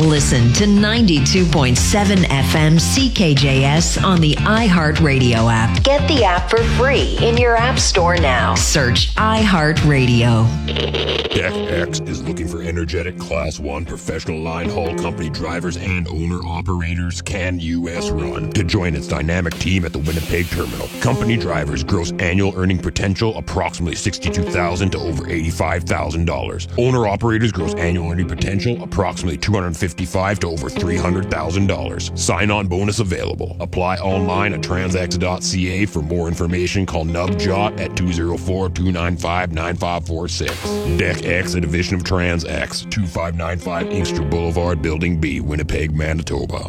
Listen to 92.7 FM CKJS on the iHeartRadio app. Get the app for free in your app store now. Search iHeartRadio. DeckX is looking for energetic Class 1 professional line haul company drivers and owner-operators. Can U.S. run to join its dynamic team at the Winnipeg terminal. Company drivers gross annual earning potential approximately $62,000 to over $85,000. Owner-operators gross annual earning potential approximately $255,000 to over $300,000. Sign-on bonus available. Apply online at transx.ca. For more information, call NubJot at 204-295-9546. DeckX, a division of TransX, 2595 Inkster Boulevard, Building B, Winnipeg, Manitoba.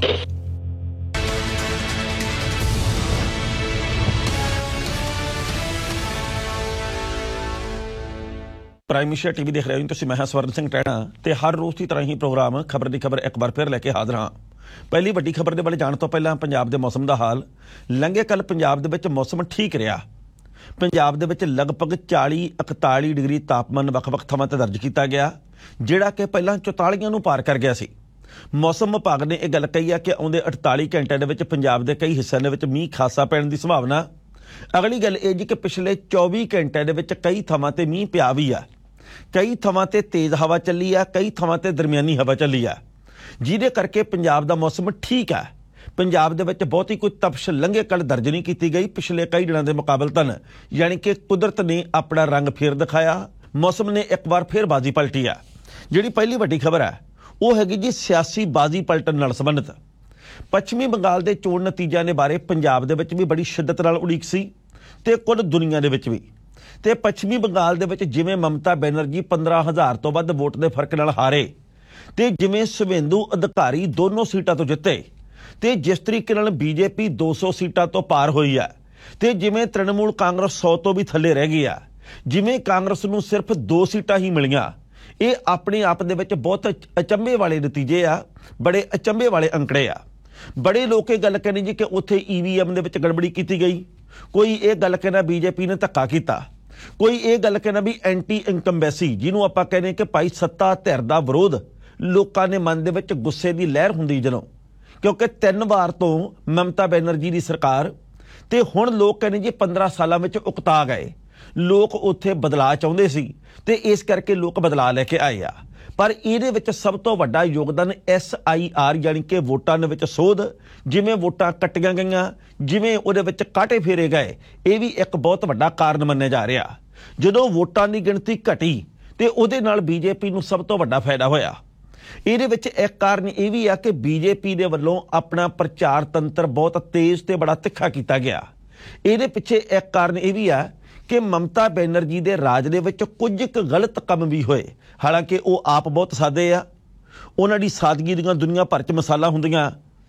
Prime Asia TV ਦੇਖ ਰਹੇ ਹੋ ਤੁਸੀਂ। ਮੈਂ ਹਾਂ ਸਵਰਨ ਸਿੰਘ ਟੈਣਾ ਤੇ ਹਰ ਰੋਜ਼ ਦੀ ਤਰ੍ਹਾਂ ਹੀ programme ਖਬਰ ਦੀ ਖਬਰ ਇੱਕ ਵਾਰ ਫਿਰ ਲੈ ਕੇ ਹਾਜ਼ਰ ਹਾਂ। ਪਹਿਲੀ ਵੱਡੀ ਖਬਰ ਦੇ ਬਾਰੇ ਜਾਣ ਤੋਂ ਪਹਿਲਾਂ ਪੰਜਾਬ ਦੇ ਮੌਸਮ ਦਾ ਹਾਲ। ਲੰਘੇ ਕੱਲ੍ਹ ਪੰਜਾਬ ਦੇ ਵਿੱਚ ਮੌਸਮ ਠੀਕ ਰਿਹਾ। ਪੰਜਾਬ ਦੇ ਵਿੱਚ ਲਗਭਗ 40-41 ਡਿਗਰੀ ਤਾਪਮਾਨ ਵੱਖ-ਵੱਖ ਥਾਵਾਂ 'ਤੇ ਦਰਜ ਕੀਤਾ ਗਿਆ, ਜਿਹੜਾ ਕਿ ਪਹਿਲਾਂ 44 ਨੂੰ ਪਾਰ ਕਰ ਗਿਆ ਸੀ। ਮੌਸਮ ਵਿਭਾਗ ਨੇ ਇਹ ਗੱਲ ਕਹੀ ਹੈ ਕਿ ਆਉਂਦੇ 48 ਘੰਟਿਆਂ ਦੇ ਵਿੱਚ ਪੰਜਾਬ ਦੇ ਕਈ ਹਿੱਸਿਆਂ ਦੇ ਵਿੱਚ ਮੀਂਹ ਖਾਸਾ ਪੈਣ ਦੀ ਸੰਭਾਵਨਾ। ਅਗਲੀ ਗੱਲ ਇਹ ਜੀ ਕਿ ਪਿਛਲੇ 24 ਘੰਟਿਆਂ ਦੇ ਵਿੱਚ ਕਈ ਥਾਵਾਂ 'ਤੇ ਮੀਂਹ ਪਿਆ ਵੀ ਆ। ਕਈ ਥਾਵਾਂ 'ਤੇ ਤੇਜ਼ ਹਵਾ ਚੱਲੀ ਆ, ਕਈ ਥਾਵਾਂ 'ਤੇ ਦਰਮਿਆਨੀ ਹਵਾ ਚੱਲੀ ਆ, ਜਿਹਦੇ ਕਰਕੇ ਪੰਜਾਬ ਦਾ ਮੌਸਮ ਠੀਕ ਹੈ। ਪੰਜਾਬ ਦੇ ਵਿੱਚ ਬਹੁਤੀ ਕੋਈ ਤਪਸ਼ ਲੰਘੇ ਕੱਲ੍ਹ ਦਰਜ ਨਹੀਂ ਕੀਤੀ ਗਈ ਪਿਛਲੇ ਕਈ ਦਿਨਾਂ ਦੇ ਮੁਕਾਬਲਤਨ, ਯਾਨੀ ਕਿ ਕੁਦਰਤ ਨੇ ਆਪਣਾ ਰੰਗ ਫੇਰ ਦਿਖਾਇਆ। ਮੌਸਮ ਨੇ ਇੱਕ ਵਾਰ ਫੇਰ ਬਾਜ਼ੀ ਪਲਟੀ ਆ। ਜਿਹੜੀ ਪਹਿਲੀ ਵੱਡੀ ਖਬਰ ਹੈ ਉਹ ਹੈਗੀ ਜੀ ਸਿਆਸੀ ਬਾਜ਼ੀ ਪਲਟਣ ਨਾਲ ਸੰਬੰਧਿਤ। ਪੱਛਮੀ ਬੰਗਾਲ ਦੇ ਚੋਣ ਨਤੀਜਿਆਂ ਦੇ ਬਾਰੇ ਪੰਜਾਬ ਦੇ ਵਿੱਚ ਵੀ ਬੜੀ ਸ਼ਿੱਦਤ ਨਾਲ ਉਡੀਕ ਸੀ ਤੇ ਕੁੱਲ ਦੁਨੀਆ ਦੇ ਵਿੱਚ ਵੀ। ਤੇ ਪੱਛਮੀ ਬੰਗਾਲ ਦੇ ਵਿੱਚ ਜਿਵੇਂ ਮਮਤਾ ਬੈਨਰਜੀ 15,000 ਤੋਂ ਵੱਧ ਵੋਟ ਦੇ ਫਰਕ ਨਾਲ ਹਾਰੇ, ਤੇ ਜਿਵੇਂ ਸੁਵੇਂਦੂ ਅਧਿਕਾਰੀ ਦੋਨੋਂ ਸੀਟਾਂ ਤੋਂ ਜਿੱਤੇ, ਤੇ ਜਿਸ ਤਰੀਕੇ ਨਾਲ ਬੀਜੇਪੀ 200 ਸੀਟਾਂ ਤੋਂ ਪਾਰ ਹੋਈ ਆ, ਤੇ ਜਿਵੇਂ ਤ੍ਰਿਣਮੂਲ ਕਾਂਗਰਸ 100 ਤੋਂ ਵੀ ਥੱਲੇ ਰਹਿ ਗਈ ਆ, ਜਿਵੇਂ ਕਾਂਗਰਸ ਨੂੰ ਸਿਰਫ 2 ਸੀਟਾਂ ਹੀ ਮਿਲੀਆਂ, ਇਹ ਆਪਣੇ ਆਪ ਦੇ ਵਿੱਚ ਬਹੁਤ ਅਚੰਭੇ ਵਾਲੇ ਨਤੀਜੇ ਆ, ਬੜੇ ਅਚੰਭੇ ਵਾਲੇ ਅੰਕੜੇ ਆ। ਬੜੇ ਲੋਕ ਇਹ ਗੱਲ ਕਹਿੰਦੇ ਜੀ ਕਿ ਉੱਥੇ EVM ਦੇ ਵਿੱਚ ਗੜਬੜੀ ਕੀਤੀ ਗਈ। ਕੋਈ ਇਹ ਗੱਲ ਕਹਿੰਦਾ ਬੀਜੇਪੀ ਨੇ ਧੱਕਾ ਕੀਤਾ, ਕੋਈ ਇਹ ਗੱਲ ਕਹਿੰਦਾ ਵੀ ਐਂਟੀ ਇਨਕੰਬੈਂਸੀ, ਜਿਹਨੂੰ ਆਪਾਂ ਕਹਿੰਦੇ ਕਿ ਭਾਈ ਸੱਤਾ ਧਿਰ ਦਾ ਵਿਰੋਧ। ਲੋਕਾਂ ਦੇ ਮਨ ਦੇ ਵਿੱਚ ਗੁੱਸੇ ਦੀ ਲਹਿਰ ਹੁੰਦੀ ਜਦੋਂ, ਕਿਉਂਕਿ 3 ਵਾਰ ਤੋਂ ਮਮਤਾ ਬੈਨਰਜੀ ਦੀ ਸਰਕਾਰ, ਤੇ ਹੁਣ ਲੋਕ ਕਹਿੰਦੇ ਜੀ 15 ਸਾਲਾਂ ਵਿੱਚ ਉਕਤਾ ਗਏ। ਲੋਕ ਉੱਥੇ ਬਦਲਾਅ ਚਾਹੁੰਦੇ ਸੀ ਤੇ ਇਸ ਕਰਕੇ ਲੋਕ ਬਦਲਾਅ ਲੈ ਕੇ ਆਏ ਆ। ਪਰ ਇਹਦੇ ਵਿੱਚ ਸਭ ਤੋਂ ਵੱਡਾ ਯੋਗਦਾਨ SIR ਯਾਨੀ ਕਿ ਵੋਟਾਂ ਦੇ ਵਿੱਚ ਸੋਧ, ਜਿਵੇਂ ਵੋਟਾਂ ਕੱਟੀਆਂ ਗਈਆਂ, ਜਿਵੇਂ ਉਹਦੇ ਵਿੱਚ ਕਾਂਟੇ ਫੇਰੇ ਗਏ, ਇਹ ਵੀ ਇੱਕ ਬਹੁਤ ਵੱਡਾ ਕਾਰਨ ਮੰਨਿਆ ਜਾ ਰਿਹਾ। ਜਦੋਂ ਵੋਟਾਂ ਦੀ ਗਿਣਤੀ ਘਟੀ ਤੇ ਉਹਦੇ ਨਾਲ ਬੀਜੇਪੀ ਨੂੰ ਸਭ ਤੋਂ ਵੱਡਾ ਫਾਇਦਾ ਹੋਇਆ। ਇਹਦੇ ਵਿੱਚ ਇੱਕ ਕਾਰਨ ਇਹ ਵੀ ਆ ਕਿ ਬੀਜੇਪੀ ਦੇ ਵੱਲੋਂ ਆਪਣਾ ਪ੍ਰਚਾਰ ਤੰਤਰ ਬਹੁਤ ਤੇਜ਼ ਤੇ ਬੜਾ ਤਿੱਖਾ ਕੀਤਾ ਗਿਆ। ਇਹਦੇ ਪਿੱਛੇ ਇੱਕ ਕਾਰਨ ਇਹ ਵੀ ਆ ਕਿ ਮਮਤਾ ਬੈਨਰਜੀ ਦੇ ਰਾਜ ਦੇ ਵਿੱਚ ਕੁਝ ਕੁ ਗਲਤ ਕੰਮ ਵੀ ਹੋਏ। ਹਾਲਾਂਕਿ ਉਹ ਆਪ ਬਹੁਤ ਸਾਦੇ ਆ, ਉਹਨਾਂ ਦੀ ਸਾਦਗੀ ਦੀਆਂ ਦੁਨੀਆ ਭਰ 'ਚ ਮਿਸਾਲਾਂ ਹੁੰਦੀਆਂ।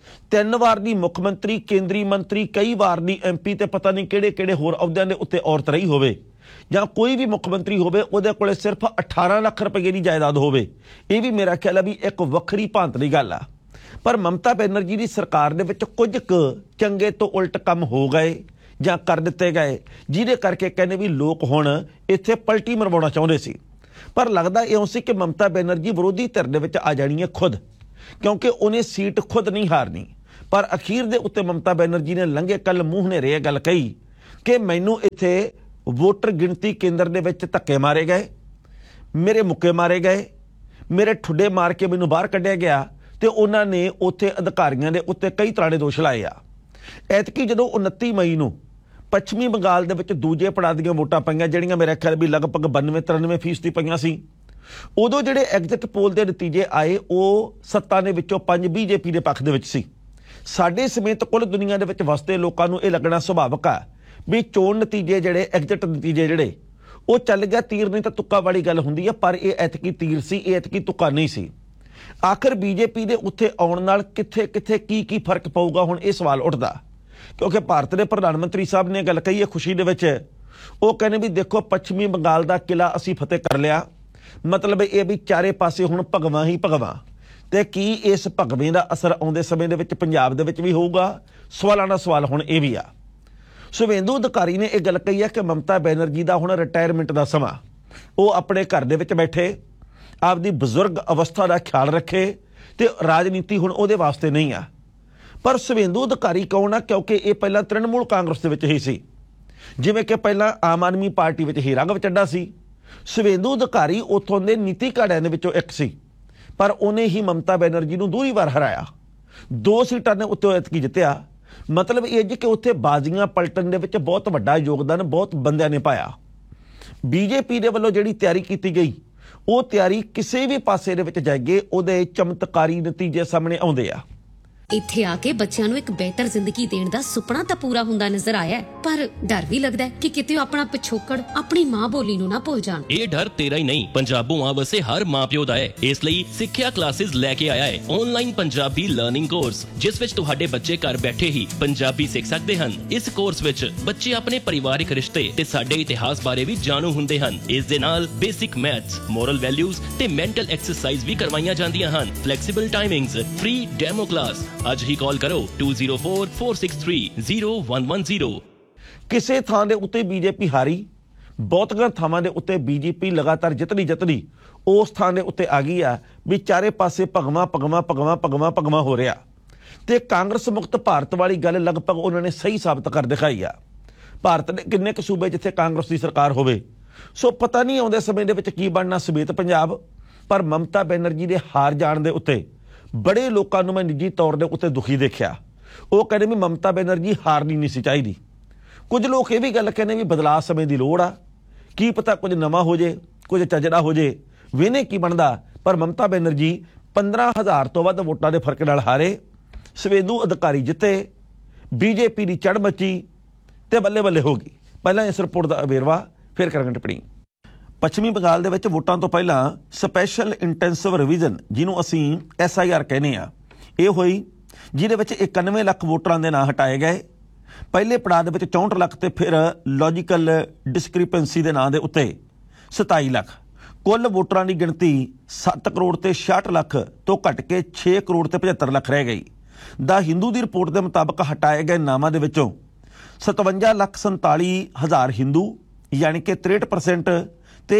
3 ਵਾਰ ਦੀ ਮੁੱਖ ਮੰਤਰੀ, ਕੇਂਦਰੀ ਮੰਤਰੀ, ਕਈ ਵਾਰ ਦੀ MP ਤੇ ਪਤਾ ਨਹੀਂ ਕਿਹੜੇ-ਕਿਹੜੇ ਹੋਰ ਅਹੁਦਿਆਂ ਦੇ ਉੱਤੇ ਔਰਤ ਰਹੀ ਹੋਵੇ, ਜਾਂ ਕੋਈ ਵੀ ਮੁੱਖ ਮੰਤਰੀ ਹੋਵੇ ਉਹਦੇ ਕੋਲੇ ਸਿਰਫ 18 ਲੱਖ ਰੁਪਏ ਦੀ ਜਾਇਦਾਦ ਹੋਵੇ, ਇਹ ਵੀ ਮੇਰਾ ਖਿਆਲ ਹੈ ਵੀ ਇੱਕ ਵੱਖਰੀ ਭਾਂਤ ਦੀ ਗੱਲ ਆ। ਪਰ ਮਮਤਾ ਬੈਨਰਜੀ ਦੀ ਸਰਕਾਰ ਦੇ ਵਿੱਚ ਕੁਝ ਕੁ ਚੰਗੇ ਤੋਂ ਉਲਟ ਕੰਮ ਹੋ ਗਏ ਜਾਂ ਕਰ ਦਿੱਤੇ ਗਏ, ਜਿਹਦੇ ਕਰਕੇ ਕਹਿੰਦੇ ਵੀ ਲੋਕ ਹੁਣ ਇੱਥੇ ਪਲਟੀ ਮਰਵਾਉਣਾ ਚਾਹੁੰਦੇ ਸੀ। ਪਰ ਲੱਗਦਾ ਇਉਂ ਸੀ ਕਿ ਮਮਤਾ ਬੈਨਰਜੀ ਵਿਰੋਧੀ ਧਿਰ ਦੇ ਵਿੱਚ ਆ ਜਾਣੀ ਹੈ ਖੁਦ, ਕਿਉਂਕਿ ਉਹਨੇ ਸੀਟ ਖੁਦ ਨਹੀਂ ਹਾਰਨੀ। ਪਰ ਅਖੀਰ ਦੇ ਉੱਤੇ ਮਮਤਾ ਬੈਨਰਜੀ ਨੇ ਲੰਘੇ ਕੱਲ੍ਹ ਮੂੰਹ ਹਨੇਰੇ ਇਹ ਗੱਲ ਕਹੀ ਕਿ ਮੈਨੂੰ ਇੱਥੇ ਵੋਟਰ ਗਿਣਤੀ ਕੇਂਦਰ ਦੇ ਵਿੱਚ ਧੱਕੇ ਮਾਰੇ ਗਏ, ਮੇਰੇ ਮੁੱਕੇ ਮਾਰੇ ਗਏ, ਮੇਰੇ ਠੁੱਡੇ ਮਾਰ ਕੇ ਮੈਨੂੰ ਬਾਹਰ ਕੱਢਿਆ ਗਿਆ, ਤੇ ਉਹਨਾਂ ਨੇ ਉੱਥੇ ਅਧਿਕਾਰੀਆਂ ਦੇ ਉੱਤੇ ਕਈ ਤਰ੍ਹਾਂ ਦੇ ਦੋਸ਼ ਲਾਏ ਆ। ਐਤਕੀ ਜਦੋਂ 29 ਮਈ ਨੂੰ ਪੱਛਮੀ ਬੰਗਾਲ ਦੇ ਵਿੱਚ ਦੂਜੇ ਪੜਾਅ ਦੀਆਂ ਵੋਟਾਂ ਪਈਆਂ, ਜਿਹੜੀਆਂ ਮੇਰੇ ਖਿਆਲ ਵੀ ਲਗਭਗ 92-93% ਪਈਆਂ ਸੀ, ਉਦੋਂ ਜਿਹੜੇ ਐਗਜ਼ਿਟ ਪੋਲ ਦੇ ਨਤੀਜੇ ਆਏ ਉਹ 7 ਦੇ ਵਿੱਚੋਂ 5 BJP ਦੇ ਪੱਖ ਦੇ ਵਿੱਚ ਸੀ। ਸਾਡੇ ਸਮੇਤ ਕੁੱਲ ਦੁਨੀਆ ਦੇ ਵਿੱਚ ਵਸਦੇ ਲੋਕਾਂ ਨੂੰ ਇਹ ਲੱਗਣਾ ਸੁਭਾਵਿਕ ਆ ਵੀ ਚੋਣ ਨਤੀਜੇ ਜਿਹੜੇ, ਐਗਜ਼ਿਟ ਨਤੀਜੇ ਜਿਹੜੇ, ਉਹ ਚੱਲ ਗਿਆ ਤੀਰ, ਨਹੀਂ ਤਾਂ ਤੁੱਕਾ ਵਾਲੀ ਗੱਲ ਹੁੰਦੀ ਆ। ਪਰ ਇਹ ਐਤਕੀ ਤੀਰ ਸੀ, ਇਹ ਐਤਕੀ ਤੁੱਕਾ ਨਹੀਂ ਸੀ। ਆਖਿਰ BJP ਦੇ ਉੱਥੇ ਆਉਣ ਨਾਲ ਕਿੱਥੇ ਕਿੱਥੇ ਕੀ ਫਰਕ ਪਊਗਾ, ਹੁਣ ਇਹ ਸਵਾਲ ਉੱਠਦਾ। ਕਿਉਂਕਿ ਭਾਰਤ ਦੇ ਪ੍ਰਧਾਨ ਮੰਤਰੀ ਸਾਹਿਬ ਨੇ ਗੱਲ ਕਹੀ ਹੈ ਖੁਸ਼ੀ ਦੇ ਵਿੱਚ, ਉਹ ਕਹਿੰਦੇ ਵੀ ਦੇਖੋ ਪੱਛਮੀ ਬੰਗਾਲ ਦਾ ਕਿਲਾ ਅਸੀਂ ਫਤਿਹ ਕਰ ਲਿਆ, ਮਤਲਬ ਇਹ ਵੀ ਚਾਰੇ ਪਾਸੇ ਹੁਣ ਭਗਵਾਂ ਹੀ ਭਗਵਾਂ। ਤੇ ਕੀ ਇਸ ਭਗਵੇਂ ਦਾ ਅਸਰ ਆਉਂਦੇ ਸਮੇਂ ਦੇ ਵਿੱਚ ਪੰਜਾਬ ਦੇ ਵਿੱਚ ਵੀ ਹੋਊਗਾ? ਸਵਾਲਾਂ ਦਾ ਸਵਾਲ ਹੁਣ ਇਹ ਵੀ ਆ। ਸੁਵੇਂਦੂ ਅਧਿਕਾਰੀ ਨੇ ਇਹ ਗੱਲ ਕਹੀ ਹੈ ਕਿ ਮਮਤਾ ਬੈਨਰਜੀ ਦਾ ਹੁਣ ਰਿਟਾਇਰਮੈਂਟ ਦਾ ਸਮਾਂ, ਉਹ ਆਪਣੇ ਘਰ ਦੇ ਵਿੱਚ ਬੈਠੇ ਆਪਦੀ ਬਜ਼ੁਰਗ ਅਵਸਥਾ ਦਾ ਖਿਆਲ ਰੱਖੇ ਤੇ ਰਾਜਨੀਤੀ ਹੁਣ ਉਹਦੇ ਵਾਸਤੇ ਨਹੀਂ ਆ। ਪਰ ਸ਼ੁਭੇਂਦੂ ਅਧਿਕਾਰੀ ਕੌਣ ਆ? ਕਿਉਂਕਿ ਇਹ ਪਹਿਲਾਂ ਤ੍ਰਿਣਮੂਲ ਕਾਂਗਰਸ ਦੇ ਵਿੱਚ ਹੀ ਸੀ, ਜਿਵੇਂ ਕਿ ਪਹਿਲਾਂ ਆਮ ਆਦਮੀ ਪਾਰਟੀ ਵਿੱਚ ਹੀ ਰਾਘਵ ਚੱਡਾ ਸੀ। ਸ਼ੁਭੇਂਦੂ ਅਧਿਕਾਰੀ ਉੱਥੋਂ ਦੇ ਨੀਤੀ ਘਾੜਿਆਂ ਦੇ ਵਿੱਚੋਂ ਇੱਕ ਸੀ, ਪਰ ਉਹਨੇ ਹੀ ਮਮਤਾ ਬੈਨਰਜੀ ਨੂੰ ਦੂਰੀ ਵਾਰ ਹਰਾਇਆ। 2 ਸੀਟਾਂ ਨੇ ਉੱਤੇ ਐਤਕੀ ਜਿੱਤਿਆ। ਮਤਲਬ ਇਹ ਜੀ ਕਿ ਉੱਥੇ ਬਾਜ਼ੀਆਂ ਪਲਟਣ ਦੇ ਵਿੱਚ ਬਹੁਤ ਵੱਡਾ ਯੋਗਦਾਨ ਬਹੁਤ ਬੰਦਿਆਂ ਨੇ ਪਾਇਆ। ਬੀਜੇਪੀ ਦੇ ਵੱਲੋਂ ਜਿਹੜੀ ਤਿਆਰੀ ਕੀਤੀ ਗਈ, ਉਹ ਤਿਆਰੀ ਕਿਸੇ ਵੀ ਪਾਸੇ ਦੇ ਵਿੱਚ ਜਾਈਏ ਉਹਦੇ ਚਮਤਕਾਰੀ ਨਤੀਜੇ ਸਾਹਮਣੇ ਆਉਂਦੇ ਆ। ਇੱਥੇ ਆ ਕੇ ਬੱਚਿਆਂ ਨੂੰ ਇੱਕ ਬਿਹਤਰ ਜ਼ਿੰਦਗੀ ਦੇਣ ਦਾ ਸੁਪਨਾ ਤਾਂ ਪੂਰਾ ਹੁੰਦਾ ਨਜ਼ਰ ਆਇਆ, ਪਰ ਡਰ ਵੀ ਲੱਗਦਾ ਕਿ ਕਿਤੇ ਆਪਣਾ ਪਿਛੋਕੜ ਆਪਣੀ ਮਾਂ ਬੋਲੀ ਨੂੰ ਨਾ ਭੁੱਲ ਜਾਣ। ਇਹ ਡਰ ਤੇਰਾ ਹੀ ਨਹੀਂ, ਪੰਜਾਬੋਂ ਵਸੇ ਹਰ ਮਾਂ-ਪਿਓ ਦਾ ਹੈ। ਇਸ ਲਈ ਸਿੱਖਿਆ ਕਲਾਸਿਸ ਲੈ ਕੇ ਆਇਆ ਹੈ ਆਨਲਾਈਨ ਪੰਜਾਬੀ ਲਰਨਿੰਗ ਕੋਰਸ, ਜਿਸ ਵਿੱਚ ਤੁਹਾਡੇ ਬੱਚੇ ਘਰ ਬੈਠੇ ਹੀ ਪੰਜਾਬੀ ਸਿੱਖ ਸਕਦੇ ਹਨ। ਇਸ ਕੋਰਸ ਵਿੱਚ ਬੱਚੇ ਆਪਣੇ ਪਰਿਵਾਰਿਕ ਰਿਸ਼ਤੇ ਤੇ ਸਾਡੇ ਇਤਿਹਾਸ ਬਾਰੇ ਵੀ ਜਾਣੂ ਹੁੰਦੇ ਹਨ। ਇਸ ਦੇ ਨਾਲ ਬੇਸਿਕ ਮੈਥਸ, ਮੋਰਲ ਵੈਲਿਊਜ਼ ਤੇ ਮੈਂਟਲ ਐਕਸਰਸਾਈਜ਼ ਵੀ ਕਰਵਾਈਆਂ ਜਾਂਦੀਆਂ ਹਨ। Flexible timings, free demo class. ਅੱਜ ਹੀ ਕਾਲ ਕਰੋ 2044630110। ਕਿਸੇ ਥਾਂ ਦੇ ਉੱਤੇ ਬੀਜੇਪੀ ਹਾਰੀ, ਬਹੁਤੀਆਂ ਥਾਵਾਂ ਦੇ ਉੱਤੇ ਬੀਜੇਪੀ ਲਗਾਤਾਰ ਜਿੱਤਣੀ ਉਸ ਥਾਂ ਦੇ ਉੱਤੇ ਆ ਗਈ ਆ ਵੀ ਚਾਰੇ ਪਾਸੇ ਭਗਵਾਂ ਹੋ ਰਿਹਾ। ਤੇ ਕਾਂਗਰਸ ਮੁਕਤ ਭਾਰਤ ਵਾਲੀ ਗੱਲ ਲਗਭਗ ਉਹਨਾਂ ਨੇ ਸਹੀ ਸਾਬਤ ਕਰ ਦਿਖਾਈ ਆ। ਭਾਰਤ ਦੇ ਕਿੰਨੇ ਕੁ ਸੂਬੇ ਜਿੱਥੇ ਕਾਂਗਰਸ ਦੀ ਸਰਕਾਰ ਹੋਵੇ, ਸੋ ਪਤਾ ਨਹੀਂ ਆਉਂਦੇ ਸਮੇਂ ਦੇ ਵਿੱਚ ਕੀ ਬਣਨਾ ਸਮੇਤ ਪੰਜਾਬ। ਪਰ ਮਮਤਾ ਬੈਨਰਜੀ ਦੇ ਹਾਰ ਜਾਣ ਦੇ ਉੱਤੇ ਬੜੇ ਲੋਕਾਂ ਨੂੰ ਮੈਂ ਨਿੱਜੀ ਤੌਰ ਦੇ ਉੱਤੇ ਦੁਖੀ ਦੇਖਿਆ। ਉਹ ਕਹਿੰਦੇ ਵੀ ਮਮਤਾ ਬੈਨਰਜੀ ਹਾਰਨੀ ਨਹੀਂ ਸੀ ਚਾਹੀਦੀ। ਕੁਝ ਲੋਕ ਇਹ ਵੀ ਗੱਲ ਕਹਿੰਦੇ ਵੀ ਬਦਲਾਅ ਸਮੇਂ ਦੀ ਲੋੜ ਆ, ਕੀ ਪਤਾ ਕੁਝ ਨਵਾਂ ਹੋ ਜੇ, ਕੁਝ ਚੱਜੜਾ ਹੋ ਜੇ, ਵੇਨੇ ਕੀ ਬਣਦਾ। ਪਰ ਮਮਤਾ ਬੈਨਰਜੀ 15,000 ਤੋਂ ਵੱਧ ਵੋਟਾਂ ਦੇ ਫਰਕ ਨਾਲ ਹਾਰੇ। ਸ਼ੁਭੇਂਦੂ ਅਧਿਕਾਰੀ ਜਿੱਤੇ, ਬੀਜੇਪੀ ਦੀ ਚੜ੍ਹ ਮੱਚੀ ਤੇ ਬੱਲੇ ਹੋ ਗਈ। ਪਹਿਲਾਂ ਇਸ ਰਿਪੋਰਟ ਦਾ ਵੇਰਵਾ, ਫਿਰ ਕਰਾਂਗੇ ਟਿੱਪਣੀ। ਪੱਛਮੀ ਬੰਗਾਲ ਦੇ ਵਿੱਚ ਵੋਟਾਂ ਤੋਂ ਪਹਿਲਾਂ ਸਪੈਸ਼ਲ ਇੰਟੈਂਸਿਵ ਰਿਵੀਜ਼ਨ, ਜਿਹਨੂੰ ਅਸੀਂ SIR ਕਹਿੰਦੇ ਆ, ਇਹ ਹੋਈ, ਜਿਹਦੇ ਵਿੱਚ 91 ਲੱਖ ਵੋਟਰਾਂ ਦੇ ਨਾਂ ਹਟਾਏ ਗਏ। ਪਹਿਲੇ ਪੜਾਅ ਦੇ ਵਿੱਚ 64 ਲੱਖ ਤੇ ਫਿਰ ਲੌਜੀਕਲ ਡਿਸਕ੍ਰਿਪੈਂਸੀ ਦੇ ਨਾਂ ਦੇ ਉੱਤੇ 27 ਲੱਖ। ਕੁੱਲ ਵੋਟਰਾਂ ਦੀ ਗਿਣਤੀ 7 ਕਰੋੜ ਤੇ 66 ਲੱਖ ਤੋਂ ਘਟ ਕੇ 6 ਕਰੋੜ ਤੇ 75 ਲੱਖ ਰਹਿ ਗਈ। ਦਾ ਹਿੰਦੂ ਦੀ ਰਿਪੋਰਟ ਦੇ ਮੁਤਾਬਕ ਹਟਾਏ ਗਏ ਨਾਮਾਂ ਦੇ ਵਿੱਚੋਂ 57,47,000 ਹਿੰਦੂ ਯਾਨੀ ਕਿ 63% ਤੇ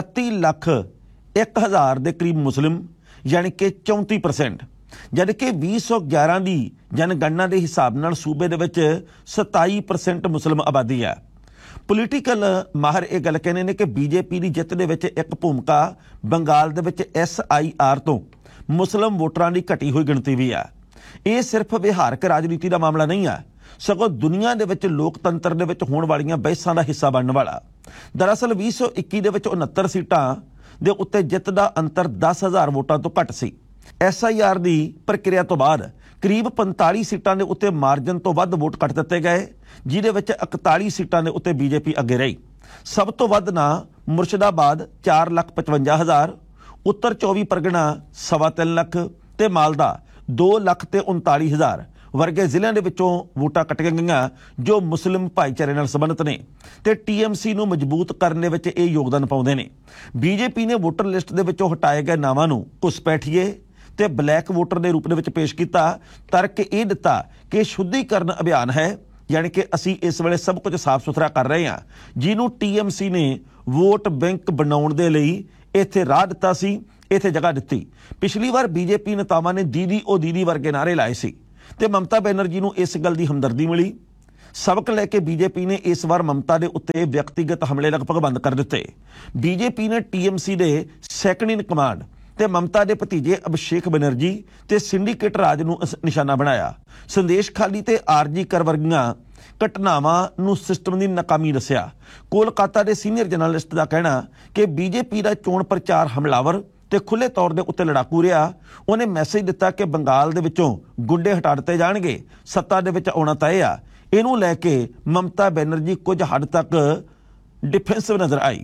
31,01,000 ਦੇ ਕਰੀਬ ਮੁਸਲਿਮ ਯਾਨੀ ਕਿ 34%, ਜਦ ਕਿ 2011 ਦੀ ਜਨਗਣਨਾ ਦੇ ਹਿਸਾਬ ਨਾਲ ਸੂਬੇ ਦੇ ਵਿੱਚ 27% ਮੁਸਲਿਮ ਆਬਾਦੀ ਹੈ। ਪੋਲੀਟੀਕਲ ਮਾਹਰ ਇਹ ਗੱਲ ਕਹਿੰਦੇ ਨੇ ਕਿ ਬੀਜੇਪੀ ਦੀ ਜਿੱਤ ਦੇ ਵਿੱਚ ਇੱਕ ਭੂਮਿਕਾ ਬੰਗਾਲ ਦੇ ਵਿੱਚ SIR ਤੋਂ ਮੁਸਲਿਮ ਵੋਟਰਾਂ ਦੀ ਘਟੀ ਹੋਈ ਗਿਣਤੀ ਵੀ ਹੈ। ਇਹ ਸਿਰਫ ਵਿਹਾਰਕ ਰਾਜਨੀਤੀ ਦਾ ਮਾਮਲਾ ਨਹੀਂ ਹੈ, ਸਗੋਂ ਦੁਨੀਆ ਦੇ ਵਿੱਚ ਲੋਕਤੰਤਰ ਦੇ ਵਿੱਚ ਹੋਣ ਵਾਲੀਆਂ ਬਹਿਸਾਂ ਦਾ ਹਿੱਸਾ ਬਣਨ ਵਾਲਾ। ਦਰਅਸਲ 2021 ਦੇ ਵਿੱਚ 69 ਸੀਟਾਂ ਦੇ ਉੱਤੇ ਜਿੱਤ ਦਾ ਅੰਤਰ 10,000 ਵੋਟਾਂ ਤੋਂ ਘੱਟ ਸੀ। SIR ਦੀ ਪ੍ਰਕਿਰਿਆ ਤੋਂ ਬਾਅਦ ਕਰੀਬ 45 ਸੀਟਾਂ ਦੇ ਉੱਤੇ ਮਾਰਜਨ ਤੋਂ ਵੱਧ ਵੋਟ ਕੱਟ ਦਿੱਤੇ ਗਏ, ਜਿਹਦੇ ਵਿੱਚ 41 ਸੀਟਾਂ ਦੇ ਉੱਤੇ ਬੀਜੇਪੀ ਅੱਗੇ ਰਹੀ। ਸਭ ਤੋਂ ਵੱਧ ਨਾਂ ਮੁਰਸ਼ਿਦਾਬਾਦ 4,55,000, ਉੱਤਰ 24 ਪਰਗਨਾ 3.25 ਲੱਖ ਤੇ ਮਾਲਦਾ 2,39,000 ਵਰਗੇ ਜ਼ਿਲ੍ਹਿਆਂ ਦੇ ਵਿੱਚੋਂ ਵੋਟਾਂ ਕੱਟੀਆਂ ਗਈਆਂ ਜੋ ਮੁਸਲਿਮ ਭਾਈਚਾਰੇ ਨਾਲ ਸੰਬੰਧਿਤ ਨੇ ਤੇ TMC ਨੂੰ ਮਜ਼ਬੂਤ ਕਰਨ ਦੇ ਵਿੱਚ ਇਹ ਯੋਗਦਾਨ ਪਾਉਂਦੇ ਨੇ। ਬੀਜੇਪੀ ਨੇ ਵੋਟਰ ਲਿਸਟ ਦੇ ਵਿੱਚੋਂ ਹਟਾਏ ਗਏ ਨਾਵਾਂ ਨੂੰ ਘੁਸਪੈਠੀਏ ਤੇ ਬਲੈਕ ਵੋਟਰ ਦੇ ਰੂਪ ਦੇ ਵਿੱਚ ਪੇਸ਼ ਕੀਤਾ। ਤਰਕ ਇਹ ਦਿੱਤਾ ਕਿ ਸ਼ੁੱਧੀਕਰਨ ਅਭਿਆਨ ਹੈ, ਯਾਨੀ ਕਿ ਅਸੀਂ ਇਸ ਵੇਲੇ ਸਭ ਕੁਝ ਸਾਫ਼ ਸੁਥਰਾ ਕਰ ਰਹੇ ਹਾਂ, ਜਿਹਨੂੰ TMC ਨੇ ਵੋਟ ਬੈਂਕ ਬਣਾਉਣ ਦੇ ਲਈ ਇੱਥੇ ਰਾਹ ਦਿੱਤਾ ਸੀ, ਇੱਥੇ ਜਗ੍ਹਾ ਦਿੱਤੀ। ਪਿਛਲੀ ਵਾਰ ਬੀਜੇਪੀ ਨੇਤਾਵਾਂ ਨੇ ਦੀਦੀ ਉਹ ਦੀਦੀ ਵਰਗੇ ਨਾਅਰੇ ਲਾਏ ਸੀ ਤੇ ਮਮਤਾ ਬੈਨਰਜੀ ਨੂੰ ਇਸ ਗੱਲ ਦੀ ਹਮਦਰਦੀ ਮਿਲੀ। ਸਬਕ ਲੈ ਕੇ ਬੀਜੇਪੀ ਨੇ ਇਸ ਵਾਰ ਮਮਤਾ ਦੇ ਉੱਤੇ ਵਿਅਕਤੀਗਤ ਹਮਲੇ ਲਗਭਗ ਬੰਦ ਕਰ ਦਿੱਤੇ। ਬੀਜੇਪੀ ਨੇ TMC ਦੇ ਸੈਕੰਡ ਇਨ ਕਮਾਂਡ ਤੇ ਮਮਤਾ ਦੇ ਭਤੀਜੇ ਅਭਿਸ਼ੇਕ ਬੈਨਰਜੀ ਤੇ ਸਿੰਡੀਕੇਟ ਰਾਜ ਨੂੰ ਨਿਸ਼ਾਨਾ ਬਣਾਇਆ। ਸੰਦੇਸ਼ ਖਾਲੀ ਤੇ RG ਕਰ ਵਰਗੀਆਂ ਘਟਨਾਵਾਂ ਨੂੰ ਸਿਸਟਮ ਦੀ ਨਾਕਾਮੀ ਦੱਸਿਆ। ਕੋਲਕਾਤਾ ਦੇ ਸੀਨੀਅਰ ਜਰਨਲਿਸਟ ਦਾ ਕਹਿਣਾ ਕਿ ਬੀਜੇਪੀ ਦਾ ਚੋਣ ਪ੍ਰਚਾਰ ਹਮਲਾਵਰ ਤੇ ਖੁੱਲੇ ਤੌਰ ਦੇ ਉੱਤੇ ਲੜਾਕੂ ਰਿਹਾ। ਉਹਨੇ ਮੈਸੇਜ ਦਿੱਤਾ ਕਿ ਬੰਗਾਲ ਦੇ ਵਿੱਚੋਂ ਗੁੰਡੇ ਹਟਾ ਦਿੱਤੇ ਜਾਣਗੇ, ਸੱਤਾ ਦੇ ਵਿੱਚ ਆਉਣਾ ਤੈਅ ਆ। ਇਹਨੂੰ ਲੈ ਕੇ ਮਮਤਾ ਬੈਨਰਜੀ ਕੁਝ ਹੱਦ ਤੱਕ ਡਿਫੈਂਸਿਵ ਨਜ਼ਰ ਆਈ।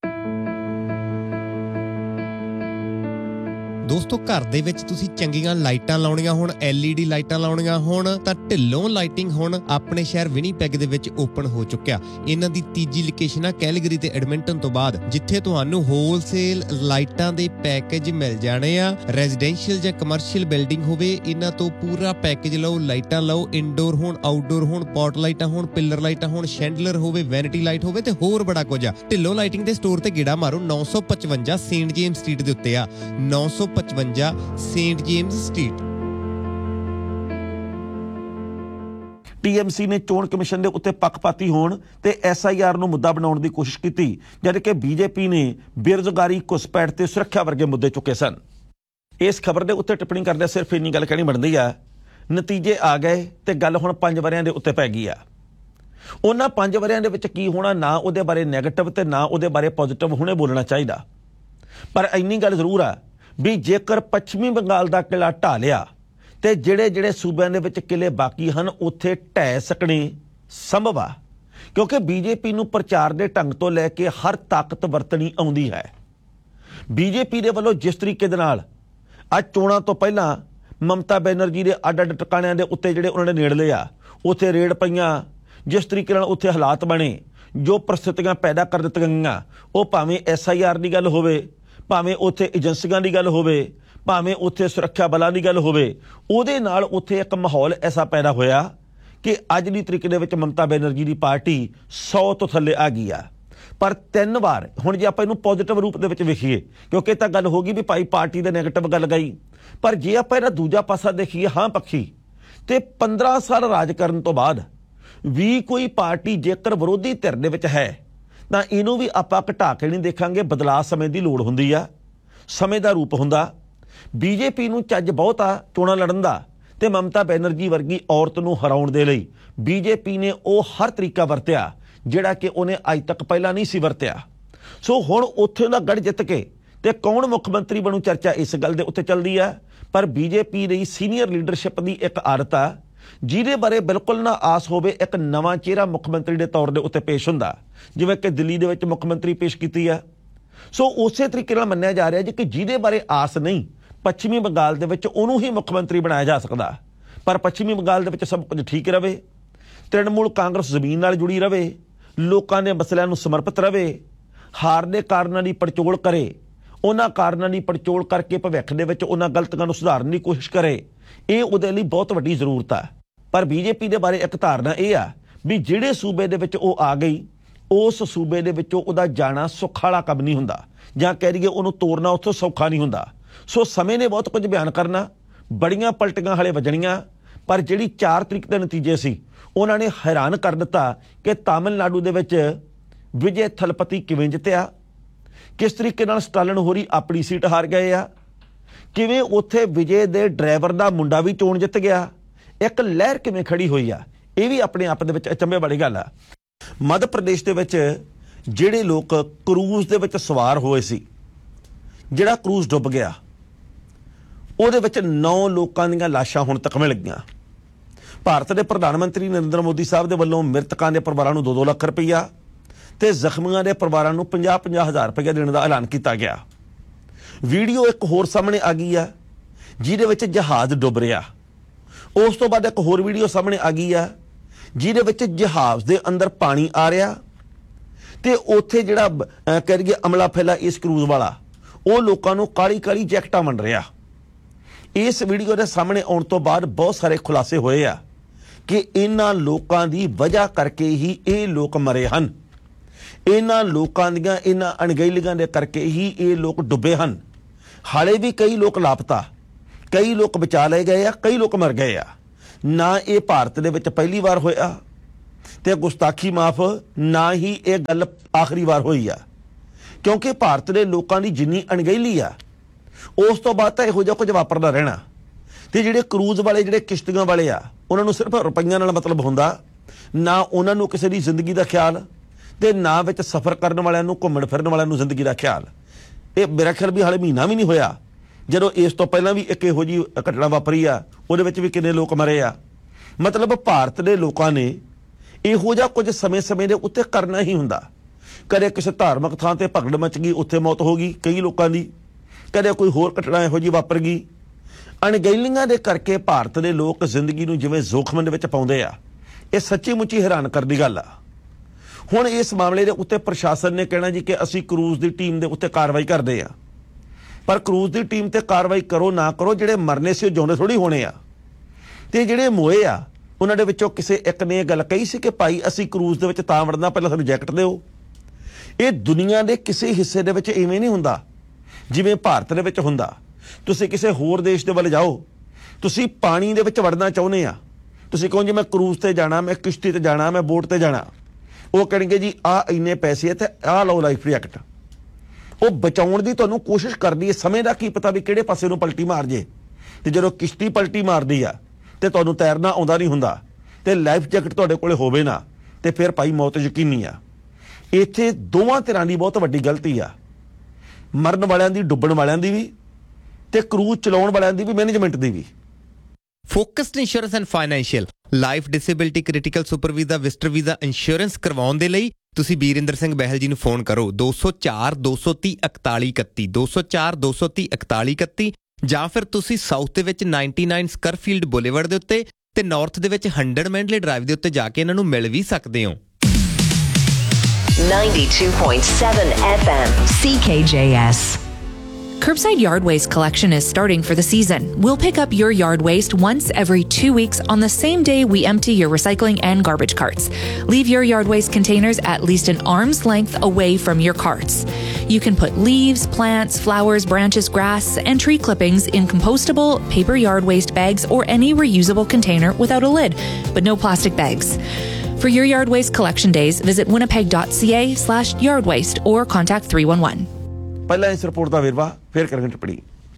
ਦੋਸਤੋ, ਘਰ ਦੇ ਵਿੱਚ ਤੁਸੀਂ ਚੰਗੀਆਂ ਲਾਈਟਾਂ ਲਾਉਣੀਆਂ ਹੋਣ, LED ਲਾਈਟਾਂ ਲਾਉਣੀਆਂ ਹੋਣ ਤਾਂ ਢਿੱਲੋਂ ਲਾਈਟਿੰਗ ਹੁਣ ਆਪਣੇ ਸ਼ਹਿਰ ਵਿਨੀਪੈਗ ਦੇ ਵਿੱਚ ਓਪਨ ਹੋ ਚੁੱਕਿਆ। ਇਹਨਾਂ ਦੀ ਤੀਜੀ ਲੋਕੇਸ਼ਨ ਆ ਕੈਲਗਰੀ ਤੇ ਐਡਮਿੰਟਨ ਤੋਂ ਬਾਅਦ, ਜਿੱਥੇ ਤੁਹਾਨੂੰ ਹੋਲਸੇਲ ਲਾਈਟਾਂ ਦੇ ਪੈਕੇਜ ਮਿਲ ਜਾਣੇ ਆ। ਰੈਜ਼ੀਡੈਂਸ਼ੀਅਲ ਜਾਂ ਕਮਰਸ਼ੀਅਲ ਬਿਲਡਿੰਗ ਹੋਵੇ, ਇਹਨਾਂ ਤੋਂ ਪੂਰਾ ਪੈਕੇਜ ਲਓ। ਲਾਈਟਾਂ ਲਓ, ਇਨਡੋਰ ਹੋਣ, ਆਊਟਡੋਰ ਹੋਣ, ਪੌਟ ਲਾਈਟਾਂ ਹੋਣ, ਪਿੱਲਰ ਲਾਈਟਾਂ ਹੋਣ, ਸ਼ੈਂਡਲਰ ਹੋਵੇ, ਵੈਨਿਟੀ ਲਾਈਟ ਹੋਵੇ ਤੇ ਹੋਰ ਬੜਾ ਕੁਝ ਆ। ਢਿੱਲੋਂ ਲਾਈਟਿੰਗ ਦੇ ਸਟੋਰ ਤੇ ਗੇੜਾ ਮਾਰੋ। 955 ਸੇਂਟ ਜੇਮਸ ਸਟਰੀਟ ਦੇ ਉੱਤੇ ਆ। 955 255 ਸੇਂਟ ਜੇਮਸ ਸਟਰੀਟ। TMC ਨੇ ਚੋਣ ਕਮਿਸ਼ਨ ਦੇ ਉੱਤੇ ਪੱਖਪਾਤੀ ਹੋਣ ਤੇ SIR ਨੂੰ ਮੁੱਦਾ ਬਣਾਉਣ ਦੀ ਕੋਸ਼ਿਸ਼ ਕੀਤੀ, ਜਦਕਿ BJP ਨੇ ਬੇਰੁਜ਼ਗਾਰੀ, ਘੁਸਪੈਠ ਤੇ ਸੁਰੱਖਿਆ ਵਰਗੇ ਮੁੱਦੇ ਚੁੱਕੇ ਸਨ। ਇਸ ਖਬਰ ਦੇ ਉੱਤੇ ਟਿੱਪਣੀ ਕਰਦਿਆਂ ਸਿਰਫ ਇੰਨੀ ਗੱਲ ਕਹਿਣੀ ਬਣਦੀ ਆ, ਨਤੀਜੇ ਆ ਗਏ ਤੇ ਗੱਲ ਹੁਣ 5 ਵਰਿਆਂ ਦੇ ਉੱਤੇ ਪੈ ਗਈ ਆ। ਉਹਨਾਂ 5 ਵਰਿਆਂ ਦੇ ਵਿੱਚ ਕੀ ਹੋਣਾ, ਨਾ ਉਹਦੇ ਬਾਰੇ ਨੈਗੇਟਿਵ ਤੇ ਨਾ ਉਹਦੇ ਬਾਰੇ ਪੋਜ਼ਿਟਿਵ ਹੁਣੇ ਬੋਲਣਾ ਚਾਹੀਦਾ। ਪਰ ਇੰਨੀ ਗੱਲ ਜ਼ਰੂਰ ਆ ਵੀ ਜੇਕਰ ਪੱਛਮੀ ਬੰਗਾਲ ਦਾ ਕਿਲਾ ਢਾਹ ਲਿਆ ਤੇ ਜਿਹੜੇ ਸੂਬਿਆਂ ਦੇ ਵਿੱਚ ਕਿਲੇ ਬਾਕੀ ਹਨ ਉੱਥੇ ਢਹਿ ਸਕਣੇ ਸੰਭਵ ਆ, ਕਿਉਂਕਿ BJP ਨੂੰ ਪ੍ਰਚਾਰ ਦੇ ਢੰਗ ਤੋਂ ਲੈ ਕੇ ਹਰ ਤਾਕਤ ਵਰਤਣੀ ਆਉਂਦੀ ਹੈ। BJP ਦੇ ਵੱਲੋਂ ਜਿਸ ਤਰੀਕੇ ਦੇ ਨਾਲ ਅੱਜ ਚੋਣਾਂ ਤੋਂ ਪਹਿਲਾਂ ਮਮਤਾ ਬੈਨਰਜੀ ਦੇ ਅੱਡ-ਅੱਡ ਟਿਕਾਣਿਆਂ ਦੇ ਉੱਤੇ ਜਿਹੜੇ ਉਹਨਾਂ ਨੇ ਨੇੜਲੇ ਆ ਉੱਥੇ ਰੇਡ ਪਈਆਂ, ਜਿਸ ਤਰੀਕੇ ਨਾਲ ਉੱਥੇ ਹਾਲਾਤ ਬਣੇ, ਜੋ ਪ੍ਰਸਥਿਤੀਆਂ ਪੈਦਾ ਕਰ ਦਿੱਤੀਆਂ ਗਈਆਂ, ਉਹ ਭਾਵੇਂ SIR ਦੀ ਗੱਲ ਹੋਵੇ, ਭਾਵੇਂ ਉੱਥੇ ਏਜੰਸੀਆਂ ਦੀ ਗੱਲ ਹੋਵੇ, ਭਾਵੇਂ ਉੱਥੇ ਸੁਰੱਖਿਆ ਬਲਾਂ ਦੀ ਗੱਲ ਹੋਵੇ, ਉਹਦੇ ਨਾਲ ਉੱਥੇ ਇੱਕ ਮਾਹੌਲ ਐਸਾ ਪੈਦਾ ਹੋਇਆ ਕਿ ਅੱਜ ਦੀ ਤਰੀਕੇ ਦੇ ਵਿੱਚ ਮਮਤਾ ਬੈਨਰਜੀ ਦੀ ਪਾਰਟੀ 100 ਤੋਂ ਥੱਲੇ ਆ ਗਈ ਆ। ਪਰ 3 ਵਾਰ ਹੁਣ ਜੇ ਆਪਾਂ ਇਹਨੂੰ ਪੋਜ਼ਿਟਿਵ ਰੂਪ ਦੇ ਵਿੱਚ ਵੇਖੀਏ, ਕਿਉਂਕਿ ਤਾਂ ਗੱਲ ਹੋ ਗਈ ਵੀ ਭਾਈ ਪਾਰਟੀ ਦੇ ਨੈਗੇਟਿਵ ਗੱਲ ਗਈ, ਪਰ ਜੇ ਆਪਾਂ ਇਹਦਾ ਦੂਜਾ ਪਾਸਾ ਦੇਖੀਏ ਹਾਂ ਪੱਖੀ, ਤੇ 15 ਸਾਲ ਰਾਜ ਕਰਨ ਤੋਂ ਬਾਅਦ ਵੀ ਕੋਈ ਪਾਰਟੀ ਜੇਕਰ ਵਿਰੋਧੀ ਧਿਰ ਦੇ ਵਿੱਚ ਹੈ ਤਾਂ ਇਹਨੂੰ ਵੀ ਆਪਾਂ ਘਟਾ ਕੇ ਨਹੀਂ ਦੇਖਾਂਗੇ। ਬਦਲਾਅ ਸਮੇਂ ਦੀ ਲੋੜ ਹੁੰਦੀ ਆ, ਸਮੇਂ ਦਾ ਰੂਪ ਹੁੰਦਾ। BJP ਨੂੰ ਚੱਜ ਬਹੁਤ ਆ ਚੋਣਾਂ ਲੜਨ ਦਾ, ਤੇ ਮਮਤਾ ਬੈਨਰਜੀ ਵਰਗੀ ਔਰਤ ਨੂੰ ਹਰਾਉਣ ਦੇ ਲਈ BJP ਨੇ ਉਹ ਹਰ ਤਰੀਕਾ ਵਰਤਿਆ ਜਿਹੜਾ ਕਿ ਉਹਨੇ ਅੱਜ ਤੱਕ ਪਹਿਲਾਂ ਨਹੀਂ ਸੀ ਵਰਤਿਆ। ਸੋ ਹੁਣ ਉੱਥੇ ਦਾ ਗੜ ਜਿੱਤ ਕੇ ਤੇ ਕੌਣ ਮੁੱਖ ਮੰਤਰੀ ਬਣੂ, ਚਰਚਾ ਇਸ ਗੱਲ ਦੇ ਉੱਤੇ ਚੱਲਦੀ ਆ। ਪਰ BJP ਦੀ ਸੀਨੀਅਰ ਲੀਡਰਸ਼ਿਪ ਦੀ ਇੱਕ ਆਦਤ ਆ ਜਿਹਦੇ ਬਾਰੇ ਬਿਲਕੁਲ ਨਾ ਆਸ ਹੋਵੇ ਇੱਕ ਨਵਾਂ ਚਿਹਰਾ ਮੁੱਖ ਮੰਤਰੀ ਦੇ ਤੌਰ ਦੇ ਉੱਤੇ ਪੇਸ਼ ਹੁੰਦਾ, ਜਿਵੇਂ ਕਿ ਦਿੱਲੀ ਦੇ ਵਿੱਚ ਮੁੱਖ ਮੰਤਰੀ ਪੇਸ਼ ਕੀਤੀ ਆ। ਸੋ ਉਸੇ ਤਰੀਕੇ ਨਾਲ ਮੰਨਿਆ ਜਾ ਰਿਹਾ ਜੀ ਕਿ ਜਿਹਦੇ ਬਾਰੇ ਆਸ ਨਹੀਂ ਪੱਛਮੀ ਬੰਗਾਲ ਦੇ ਵਿੱਚ ਉਹਨੂੰ ਹੀ ਮੁੱਖ ਮੰਤਰੀ ਬਣਾਇਆ ਜਾ ਸਕਦਾ। ਪਰ ਪੱਛਮੀ ਬੰਗਾਲ ਦੇ ਵਿੱਚ ਸਭ ਕੁਝ ਠੀਕ ਰਵੇ, ਤ੍ਰਿਣਮੂਲ ਕਾਂਗਰਸ ਜ਼ਮੀਨ ਨਾਲ ਜੁੜੀ ਰਵੇ, ਲੋਕਾਂ ਦੇ ਮਸਲਿਆਂ ਨੂੰ ਸਮਰਪਿਤ ਰਵੇ, ਹਾਰ ਦੇ ਕਾਰਨਾਂ ਦੀ ਪੜਚੋਲ ਕਰੇ, ਉਹਨਾਂ ਕਾਰਨਾਂ ਦੀ ਪੜਚੋਲ ਕਰਕੇ ਭਵਿੱਖ ਦੇ ਵਿੱਚ ਉਹਨਾਂ ਗਲਤੀਆਂ ਨੂੰ ਸੁਧਾਰਨ ਦੀ ਕੋਸ਼ਿਸ਼ ਕਰੇ, ਇਹ ਉਹਦੇ ਲਈ ਬਹੁਤ ਵੱਡੀ ਜ਼ਰੂਰਤ ਆ। ਪਰ BJP ਦੇ ਬਾਰੇ ਇੱਕ ਧਾਰਨਾ ਇਹ ਆ ਵੀ ਜਿਹੜੇ ਸੂਬੇ ਦੇ ਵਿੱਚ ਉਹ ਆ ਗਈ ਉਸ ਸੂਬੇ ਦੇ ਵਿੱਚੋਂ ਉਹਦਾ ਜਾਣਾ ਸੁੱਖ ਵਾਲਾ ਕੰਮ ਨਹੀਂ ਹੁੰਦਾ, ਜਾਂ ਕਹਿ ਲਈਏ ਉਹਨੂੰ ਤੋਰਨਾ ਉੱਥੋਂ ਸੌਖਾ ਨਹੀਂ ਹੁੰਦਾ। ਸੋ ਸਮੇਂ ਨੇ ਬਹੁਤ ਕੁਝ ਬਿਆਨ ਕਰਨਾ, ਬੜੀਆਂ ਪਲਟੀਆਂ ਹਾਲੇ ਵੱਜਣੀਆਂ, ਪਰ ਜਿਹੜੀ 4 ਤਰੀਕ ਦੇ ਨਤੀਜੇ ਸੀ ਉਹਨਾਂ ਨੇ ਹੈਰਾਨ ਕਰ ਦਿੱਤਾ ਕਿ ਤਾਮਿਲਨਾਡੂ ਦੇ ਵਿੱਚ ਵਿਜੇ ਥਲਪਤੀ ਕਿਵੇਂ ਜਿੱਤਿਆ, ਕਿਸ ਤਰੀਕੇ ਨਾਲ ਸਟਾਲਨ ਹੋਰੀ ਆਪਣੀ ਸੀਟ ਹਾਰ ਗਏ ਆ, ਕਿਵੇਂ ਉੱਥੇ ਵਿਜੇ ਦੇ ਡਰਾਈਵਰ ਦਾ ਮੁੰਡਾ ਵੀ ਚੋਣ ਜਿੱਤ ਗਿਆ, ਇੱਕ ਲਹਿਰ ਕਿਵੇਂ ਖੜੀ ਹੋਈ ਆ, ਇਹ ਵੀ ਆਪਣੇ ਆਪ ਦੇ ਵਿੱਚ ਅਚੰਭੇ ਵਾਲੀ ਗੱਲ ਆ। ਮੱਧ ਪ੍ਰਦੇਸ਼ ਦੇ ਵਿੱਚ ਜਿਹੜੇ ਲੋਕ ਕਰੂਜ਼ ਦੇ ਵਿੱਚ ਸਵਾਰ ਹੋਏ ਸੀ, ਜਿਹੜਾ ਕਰੂਜ਼ ਡੁੱਬ ਗਿਆ, ਉਹਦੇ ਵਿੱਚ 9 ਲੋਕਾਂ ਦੀਆਂ ਲਾਸ਼ਾਂ ਹੁਣ ਤੱਕ ਮਿਲ ਗਈਆਂ। ਭਾਰਤ ਦੇ ਪ੍ਰਧਾਨ ਮੰਤਰੀ ਨਰਿੰਦਰ ਮੋਦੀ ਸਾਹਿਬ ਦੇ ਵੱਲੋਂ ਮ੍ਰਿਤਕਾਂ ਦੇ ਪਰਿਵਾਰਾਂ ਨੂੰ 2-2 ਲੱਖ ਰੁਪਈਆ ਤੇ ਜ਼ਖਮੀਆਂ ਦੇ ਪਰਿਵਾਰਾਂ ਨੂੰ 50-50 ਹਜ਼ਾਰ ਰੁਪਈਆ ਦੇਣ ਦਾ ਐਲਾਨ ਕੀਤਾ ਗਿਆ। ਵੀਡੀਓ ਇੱਕ ਹੋਰ ਸਾਹਮਣੇ ਆ ਗਈ ਆ ਜਿਹਦੇ ਵਿੱਚ ਜਹਾਜ਼ ਡੁੱਬ ਰਿਹਾ। ਉਸ ਤੋਂ ਬਾਅਦ ਇੱਕ ਹੋਰ ਵੀਡੀਓ ਸਾਹਮਣੇ ਆ ਗਈ ਆ ਜਿਹਦੇ ਵਿੱਚ ਜਹਾਜ਼ ਦੇ ਅੰਦਰ ਪਾਣੀ ਆ ਰਿਹਾ ਤੇ ਉੱਥੇ ਜਿਹੜਾ ਕਹਿ ਲਈਏ ਅਮਲਾ ਫੈਲਾ ਇਸ ਕਰੂਜ਼ ਵਾਲਾ, ਉਹ ਲੋਕਾਂ ਨੂੰ ਕਾਲੀ ਜੈਕਟਾਂ ਵੰਡ ਰਿਹਾ। ਇਸ ਵੀਡੀਓ ਦੇ ਸਾਹਮਣੇ ਆਉਣ ਤੋਂ ਬਾਅਦ ਬਹੁਤ ਸਾਰੇ ਖੁਲਾਸੇ ਹੋਏ ਆ ਕਿ ਇਹਨਾਂ ਲੋਕਾਂ ਦੀ ਵਜ੍ਹਾ ਕਰਕੇ ਹੀ ਇਹ ਲੋਕ ਮਰੇ ਹਨ, ਇਹਨਾਂ ਲੋਕਾਂ ਦੀਆਂ ਇਹਨਾਂ ਅਣਗਹਿਲੀਆਂ ਦੇ ਕਰਕੇ ਹੀ ਇਹ ਲੋਕ ਡੁੱਬੇ ਹਨ। ਹਾਲੇ ਵੀ ਕਈ ਲੋਕ ਲਾਪਤਾ, ਕਈ ਲੋਕ ਬਚਾ ਲਏ ਗਏ ਆ, ਕਈ ਲੋਕ ਮਰ ਗਏ ਆ। ਨਾ ਇਹ ਭਾਰਤ ਦੇ ਵਿੱਚ ਪਹਿਲੀ ਵਾਰ ਹੋਇਆ ਤੇ ਗੁਸਤਾਖੀ ਮਾਫ, ਨਾ ਹੀ ਇਹ ਗੱਲ ਆਖਰੀ ਵਾਰ ਹੋਈ ਆ, ਕਿਉਂਕਿ ਭਾਰਤ ਦੇ ਲੋਕਾਂ ਦੀ ਜਿੰਨੀ ਅਣਗਹਿਲੀ ਆ ਉਸ ਤੋਂ ਬਾਅਦ ਤਾਂ ਇਹੋ ਜਿਹਾ ਕੁਝ ਵਾਪਰਦਾ ਰਹਿਣਾ। ਤੇ ਜਿਹੜੇ ਕਰੂਜ਼ ਵਾਲੇ, ਜਿਹੜੇ ਕਿਸ਼ਤੀਆਂ ਵਾਲੇ ਆ, ਉਹਨਾਂ ਨੂੰ ਸਿਰਫ ਰੁਪਈਆਂ ਨਾਲ ਮਤਲਬ ਹੁੰਦਾ, ਨਾ ਉਹਨਾਂ ਨੂੰ ਕਿਸੇ ਦੀ ਜ਼ਿੰਦਗੀ ਦਾ ਖਿਆਲ ਤੇ ਨਾ ਵਿੱਚ ਸਫ਼ਰ ਕਰਨ ਵਾਲਿਆਂ ਨੂੰ, ਘੁੰਮਣ ਫਿਰਨ ਵਾਲਿਆਂ ਨੂੰ ਜ਼ਿੰਦਗੀ ਦਾ ਖਿਆਲ। ਇਹ ਮੇਰਾ ਖਿਆਲ ਵੀ ਹਾਲੇ ਮਹੀਨਾ ਵੀ ਨਹੀਂ ਹੋਇਆ ਜਦੋਂ ਇਸ ਤੋਂ ਪਹਿਲਾਂ ਵੀ ਇੱਕ ਇਹੋ ਜਿਹੀ ਘਟਨਾ ਵਾਪਰੀ ਆ, ਉਹਦੇ ਵਿੱਚ ਵੀ ਕਿੰਨੇ ਲੋਕ ਮਰੇ ਆ। ਮਤਲਬ ਭਾਰਤ ਦੇ ਲੋਕਾਂ ਨੇ ਇਹੋ ਜਿਹਾ ਕੁਝ ਸਮੇਂ ਦੇ ਉੱਤੇ ਕਰਨਾ ਹੀ ਹੁੰਦਾ। ਕਦੇ ਕਿਸੇ ਧਾਰਮਿਕ ਥਾਂ ਤੇ ਭਗੜ ਮਚ ਗਈ, ਉੱਥੇ ਮੌਤ ਹੋ ਗਈ ਕਈ ਲੋਕਾਂ ਦੀ, ਕਦੇ ਕੋਈ ਹੋਰ ਘਟਨਾ ਇਹੋ ਜਿਹੀ ਵਾਪਰ ਗਈ। ਅਣਗਹਿਲੀਆਂ ਦੇ ਕਰਕੇ ਭਾਰਤ ਦੇ ਲੋਕ ਜ਼ਿੰਦਗੀ ਨੂੰ ਜਿਵੇਂ ਜ਼ੋਖਮ ਦੇ ਵਿੱਚ ਪਾਉਂਦੇ ਆ, ਇਹ ਸੱਚੀ ਮੁੱਚੀ ਹੈਰਾਨ ਕਰਨ ਦੀ ਗੱਲ ਆ। ਹੁਣ ਇਸ ਮਾਮਲੇ ਦੇ ਉੱਤੇ ਪ੍ਰਸ਼ਾਸਨ ਨੇ ਕਹਿਣਾ ਜੀ ਕਿ ਅਸੀਂ ਕਰੂਜ਼ ਦੀ ਟੀਮ ਦੇ ਉੱਤੇ ਕਾਰਵਾਈ ਕਰਦੇ ਆ, ਪਰ ਕਰੂਜ਼ ਦੀ ਟੀਮ ਤੇ ਕਾਰਵਾਈ ਕਰੋ ਨਾ ਕਰੋ, ਜਿਹੜੇ ਮਰਨੇ ਸੀ ਉਹ ਜਿਉਂਦੇ ਥੋੜੀ ਹੋਣੇ ਆ। ਤੇ ਜਿਹੜੇ ਮੋਏ ਆ ਉਹਨਾਂ ਦੇ ਵਿੱਚੋਂ ਕਿਸੇ ਇੱਕ ਨੇ ਇਹ ਗੱਲ ਕਹੀ ਸੀ ਕਿ ਭਾਈ ਅਸੀਂ ਕਰੂਜ਼ ਦੇ ਵਿੱਚ ਤਾਂ ਵੜਨਾ, ਪਹਿਲਾਂ ਸਾਨੂੰ ਜੈਕਟ ਦਿਓ। ਇਹ ਦੁਨੀਆ ਦੇ ਕਿਸੇ ਹਿੱਸੇ ਦੇ ਵਿੱਚ ਇਵੇਂ ਨਹੀਂ ਹੁੰਦਾ ਜਿਵੇਂ ਭਾਰਤ ਦੇ ਵਿੱਚ ਹੁੰਦਾ। ਤੁਸੀਂ ਕਿਸੇ ਹੋਰ ਦੇਸ਼ ਦੇ ਵੱਲ ਜਾਓ, ਤੁਸੀਂ ਪਾਣੀ ਦੇ ਵਿੱਚ ਵੜਨਾ ਚਾਹੁੰਦੇ ਆ, ਤੁਸੀਂ ਕਹੋ ਜੀ ਮੈਂ ਕਰੂਜ਼ ਤੇ ਜਾਣਾ, ਮੈਂ ਕਿਸ਼ਤੀ ਤੇ ਜਾਣਾ, ਮੈਂ ਬੋਟ ਤੇ ਜਾਣਾ, ਉਹ ਕਹਿਣਗੇ ਜੀ ਆਹ ਇੰਨੇ ਪੈਸੇ ਤੇ ਆਹ ਲਓ ਲਾਈਫ ਜੈਕਟ। ਉਹ ਬਚਾਉਣ ਦੀ ਤੁਹਾਨੂੰ ਕੋਸ਼ਿਸ਼ ਕਰਦੀ ਹੈ, ਸਮੇਂ ਦਾ ਕੀ ਪਤਾ ਵੀ ਕਿਹੜੇ ਪਾਸੇ ਨੂੰ ਪਲਟੀ ਮਾਰ ਜੇ, ਤੇ ਜਦੋਂ ਕਿਸ਼ਤੀ ਪਲਟੀ ਮਾਰਦੀ ਆ ਤੇ ਤੁਹਾਨੂੰ ਤੈਰਨਾ ਆਉਂਦਾ ਨਹੀਂ ਹੁੰਦਾ ਤੇ ਲਾਈਫ ਜੈਕਟ ਤੁਹਾਡੇ ਕੋਲੇ ਹੋਵੇ ਨਾ, ਤੇ ਫਿਰ ਭਾਈ ਮੌਤ ਯਕੀਨੀ ਆ। ਇੱਥੇ ਦੋਵਾਂ ਧਿਰਾਂ ਦੀ ਬਹੁਤ ਵੱਡੀ ਗਲਤੀ ਆ, ਮਰਨ ਵਾਲਿਆਂ ਦੀ, ਡੁੱਬਣ ਵਾਲਿਆਂ ਦੀ ਵੀ, ਤੇ ਕਰੂਜ਼ ਚਲਾਉਣ ਵਾਲਿਆਂ ਦੀ ਵੀ, management the we. Focused insurance and financial life disability critical super visa visitor visa insurance ਕਰਵਾਉਣ ਦੇ ਲਈ ਤੁਸੀਂ ਬੀਰਿੰਦਰ ਸਿੰਘ ਬਹਿਲ ਜੀ ਨੂੰ ਫੋਨ ਕਰੋ 204 230 41 31 204 230 41 31, ਜਾਂ ਫਿਰ ਤੁਸੀਂ ਸਾਊਥ ਦੇ ਵਿੱਚ 99 ਸਕਰਫੀਲਡ ਬੁਲੇਵਰਡ ਦੇ ਉੱਤੇ ਤੇ ਨਾਰਥ ਦੇ ਵਿੱਚ 100 ਮੈਂਡਲੇ ਡਰਾਈਵ ਦੇ ਉੱਤੇ ਜਾ ਕੇ ਇਹਨਾਂ ਨੂੰ ਮਿਲ ਵੀ ਸਕਦੇ ਹੋ। 92.7 FM CKJS. Curbside yard waste collection is starting for the season. We'll pick up your yard waste once every 2 weeks on the same day we empty your recycling and garbage carts. Leave your yard waste containers at least an arm's length away from your carts. You can put leaves, plants, flowers, branches, grass, and tree clippings in compostable paper yard waste bags or any reusable container without a lid, but no plastic bags. For your yard waste collection days, visit winnipeg.ca/yardwaste or contact 311. ਪਹਿਲਾਂ ਇਸ report ਦਾ ਵੇਰਵਾ ਫੇਰ ਕਰਾਂਗੇ ਟਿੱਪਣੀ।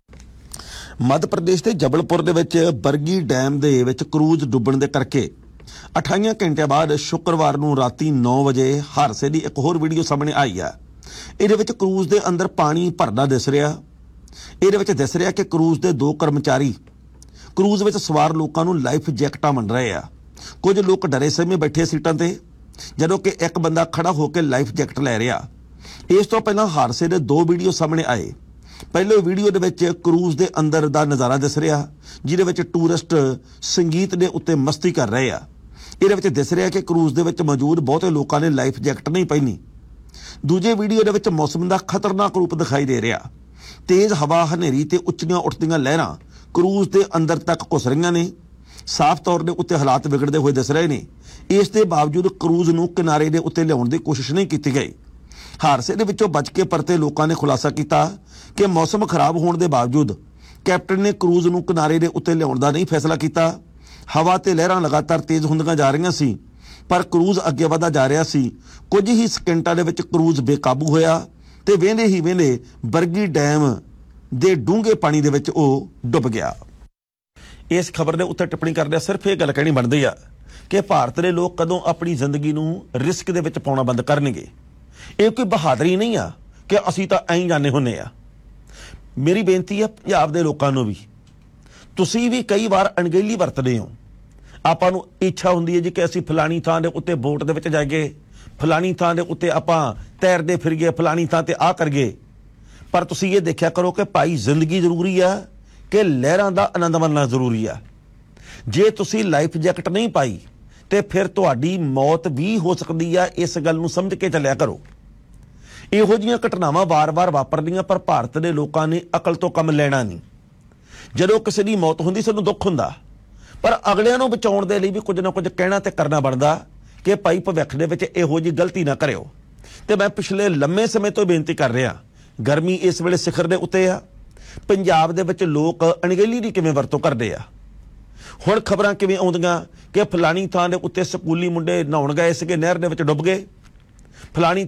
ਮੱਧ ਪ੍ਰਦੇਸ਼ ਦੇ ਜਬਲਪੁਰ ਦੇ ਵਿੱਚ ਬਰਗੀ dam ਦੇ ਵਿੱਚ ਕਰੂਜ਼ ਡੁੱਬਣ ਦੇ ਕਰਕੇ 28 ਘੰਟਿਆਂ ਬਾਅਦ ਸ਼ੁੱਕਰਵਾਰ ਨੂੰ ਰਾਤੀ 9 ਵਜੇ ਹਾਦਸੇ ਦੀ ਇੱਕ ਹੋਰ ਵੀਡੀਓ ਸਾਹਮਣੇ ਆਈ ਆ। ਇਹਦੇ ਵਿੱਚ ਕਰੂਜ਼ ਦੇ ਅੰਦਰ ਪਾਣੀ ਭਰਦਾ ਦਿਸ ਰਿਹਾ। ਇਹਦੇ ਵਿੱਚ ਦਿਸ ਰਿਹਾ ਕਿ ਕਰੂਜ਼ ਦੇ 2 ਕਰਮਚਾਰੀ ਕਰੂਜ਼ ਵਿੱਚ ਸਵਾਰ ਲੋਕਾਂ ਨੂੰ ਲਾਈਫ ਜੈਕਟਾਂ ਵੰਡ ਰਹੇ ਆ। ਕੁਝ ਲੋਕ ਡਰੇ ਸਹਿਮੇ ਬੈਠੇ ਸੀਟਾਂ ਤੇ, ਜਦੋਂ ਕਿ ਇੱਕ ਬੰਦਾ ਖੜਾ ਹੋ ਕੇ ਲਾਈਫ ਜੈਕਟ ਲੈ ਰਿਹਾ। ਇਸ ਤੋਂ ਪਹਿਲਾਂ ਹਾਦਸੇ ਦੇ 2 ਵੀਡੀਓ ਸਾਹਮਣੇ ਆਏ। ਪਹਿਲੇ ਵੀਡੀਓ ਦੇ ਵਿੱਚ ਕਰੂਜ਼ ਦੇ ਅੰਦਰ ਦਾ ਨਜ਼ਾਰਾ ਦਿਸ ਰਿਹਾ, ਜਿਹਦੇ ਵਿੱਚ ਟੂਰਿਸਟ ਸੰਗੀਤ ਦੇ ਉੱਤੇ ਮਸਤੀ ਕਰ ਰਹੇ ਆ। ਇਹਦੇ ਵਿੱਚ ਦਿਸ ਰਿਹਾ ਕਿ ਕਰੂਜ਼ ਦੇ ਵਿੱਚ ਮੌਜੂਦ ਬਹੁਤੇ ਲੋਕਾਂ ਨੇ ਲਾਈਫ ਜੈਕਟ ਨਹੀਂ ਪਹਿਨੀ। ਦੂਜੇ ਵੀਡੀਓ ਦੇ ਵਿੱਚ ਮੌਸਮ ਦਾ ਖਤਰਨਾਕ ਰੂਪ ਦਿਖਾਈ ਦੇ ਰਿਹਾ। ਤੇਜ਼ ਹਵਾ, ਹਨੇਰੀ ਤੇ ਉੱਚੀਆਂ ਉੱਠਦੀਆਂ ਲਹਿਰਾਂ ਕਰੂਜ਼ ਦੇ ਅੰਦਰ ਤੱਕ ਘੁਸ ਰਹੀਆਂ ਨੇ। ਸਾਫ਼ ਤੌਰ ਦੇ ਉੱਤੇ ਹਾਲਾਤ ਵਿਗੜਦੇ ਹੋਏ ਦਿਸ ਰਹੇ ਨੇ। ਇਸ ਦੇ ਬਾਵਜੂਦ ਕਰੂਜ਼ ਨੂੰ ਕਿਨਾਰੇ ਦੇ ਉੱਤੇ ਲਿਆਉਣ ਦੀ ਕੋਸ਼ਿਸ਼ ਨਹੀਂ ਕੀਤੀ ਗਈ। ਹਾਦਸੇ ਦੇ ਵਿੱਚੋਂ ਬਚ ਕੇ ਪਰਤੇ ਲੋਕਾਂ ਨੇ ਖੁਲਾਸਾ ਕੀਤਾ ਕਿ ਮੌਸਮ ਖਰਾਬ ਹੋਣ ਦੇ ਬਾਵਜੂਦ ਕੈਪਟਨ ਨੇ ਕਰੂਜ਼ ਨੂੰ ਕਿਨਾਰੇ ਦੇ ਉੱਤੇ ਲਿਆਉਣ ਦਾ ਨਹੀਂ ਫੈਸਲਾ ਕੀਤਾ। ਹਵਾ ਤੇ ਲਹਿਰਾਂ ਲਗਾਤਾਰ ਤੇਜ਼ ਹੁੰਦੀਆਂ ਜਾ ਰਹੀਆਂ ਸੀ, ਪਰ ਕਰੂਜ਼ ਅੱਗੇ ਵਧਦਾ ਜਾ ਰਿਹਾ ਸੀ। ਕੁਝ ਹੀ ਸਕਿੰਟਾਂ ਦੇ ਵਿੱਚ ਕਰੂਜ਼ ਬੇਕਾਬੂ ਹੋਇਆ ਤੇ ਵਹਿੰਦੇ ਹੀ ਵਹਿੰਦੇ ਬਰਗੀ ਡੈਮ ਦੇ ਡੂੰਘੇ ਪਾਣੀ ਦੇ ਵਿੱਚ ਉਹ ਡੁੱਬ ਗਿਆ। ਇਸ ਖਬਰ ਦੇ ਉੱਤੇ ਟਿੱਪਣੀ ਕਰਦਿਆਂ ਸਿਰਫ ਇਹ ਗੱਲ ਕਹਿਣੀ ਬਣਦੀ ਆ ਕਿ ਭਾਰਤ ਦੇ ਲੋਕ ਕਦੋਂ ਆਪਣੀ ਜ਼ਿੰਦਗੀ ਨੂੰ ਰਿਸਕ ਦੇ ਵਿੱਚ ਪਾਉਣਾ ਬੰਦ ਕਰਨਗੇ। ਇਹ ਕੋਈ ਬਹਾਦਰੀ ਨਹੀਂ ਆ ਕਿ ਅਸੀਂ ਤਾਂ ਐਂ ਜਾਂਦੇ ਹੁੰਦੇ ਆ। ਮੇਰੀ ਬੇਨਤੀ ਆ ਪੰਜਾਬ ਦੇ ਲੋਕਾਂ ਨੂੰ ਵੀ, ਤੁਸੀਂ ਵੀ ਕਈ ਵਾਰ ਅਣਗਹਿਲੀ ਵਰਤਦੇ ਹੋ। ਆਪਾਂ ਨੂੰ ਇੱਛਾ ਹੁੰਦੀ ਹੈ ਜੀ ਕਿ ਅਸੀਂ ਫਲਾਣੀ ਥਾਂ ਦੇ ਉੱਤੇ ਬੋਟ ਦੇ ਵਿੱਚ ਜਾਈਏ, ਫਲਾਣੀ ਥਾਂ ਦੇ ਉੱਤੇ ਆਪਾਂ ਤੈਰਦੇ ਫਿਰੀਏ, ਫਲਾਣੀ ਥਾਂ ਤੇ ਆਹ ਕਰੀਏ। ਪਰ ਤੁਸੀਂ ਇਹ ਦੇਖਿਆ ਕਰੋ ਕਿ ਭਾਈ ਜ਼ਿੰਦਗੀ ਜ਼ਰੂਰੀ ਆ ਕਿ ਲਹਿਰਾਂ ਦਾ ਆਨੰਦ ਮਾਣਨਾ ਜ਼ਰੂਰੀ ਆ। ਜੇ ਤੁਸੀਂ ਲਾਈਫ ਜੈਕਟ ਨਹੀਂ ਪਾਈ ਤੇ ਫਿਰ ਤੁਹਾਡੀ ਮੌਤ ਵੀ ਹੋ ਸਕਦੀ ਆ। ਇਸ ਗੱਲ ਨੂੰ ਸਮਝ ਕੇ ਚੱਲਿਆ ਕਰੋ। ਇਹੋ ਜਿਹੀਆਂ ਘਟਨਾਵਾਂ ਵਾਰ-ਵਾਰ ਵਾਪਰਦੀਆਂ, ਪਰ ਭਾਰਤ ਦੇ ਲੋਕਾਂ ਨੇ ਅਕਲ ਤੋਂ ਕੰਮ ਲੈਣਾ ਨਹੀਂ। ਜਦੋਂ ਕਿਸੇ ਦੀ ਮੌਤ ਹੁੰਦੀ ਸਾਨੂੰ ਦੁੱਖ ਹੁੰਦਾ, ਪਰ ਅਗਲਿਆਂ ਨੂੰ ਬਚਾਉਣ ਦੇ ਲਈ ਵੀ ਕੁਝ ਨਾ ਕੁਝ ਕਹਿਣਾ ਤੇ ਕਰਨਾ ਬਣਦਾ ਕਿ ਭਾਈ ਭਵਿੱਖ ਦੇ ਵਿੱਚ ਇਹੋ ਜਿਹੀ ਗਲਤੀ ਨਾ ਕਰਿਓ। ਤੇ ਮੈਂ ਪਿਛਲੇ ਲੰਮੇ ਸਮੇਂ ਤੋਂ ਬੇਨਤੀ ਕਰ ਰਿਹਾ, ਗਰਮੀ ਇਸ ਵੇਲੇ ਸਿਖਰ ਦੇ ਉੱਤੇ ਆ। ਪੰਜਾਬ ਦੇ ਵਿੱਚ ਲੋਕ ਅਣਗਹਿਲੀ ਦੀ ਕਿਵੇਂ ਵਰਤੋਂ ਕਰਦੇ ਆ। ਹੁਣ ਖਬਰਾਂ ਕਿਵੇਂ ਆਉਂਦੀਆਂ ਕਿ ਫਲਾਣੀ ਥਾਂ ਦੇ ਉੱਤੇ ਸਕੂਲੀ ਮੁੰਡੇ ਨਹਾਉਣ ਗਏ ਸੀਗੇ, ਨਹਿਰ ਦੇ ਵਿੱਚ ਡੁੱਬ ਗਏ। ਫਲਾਣੀ